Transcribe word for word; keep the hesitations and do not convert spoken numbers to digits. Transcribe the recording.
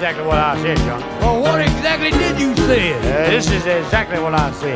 exactly what I said, John. Well, what exactly did you say? Uh, this is exactly what I said.